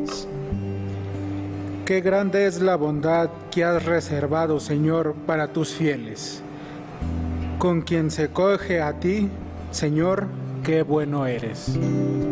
alegres. Qué grande es la bondad que has reservado, Señor, para tus fieles. Con quien se coge a ti, Señor, qué bueno eres.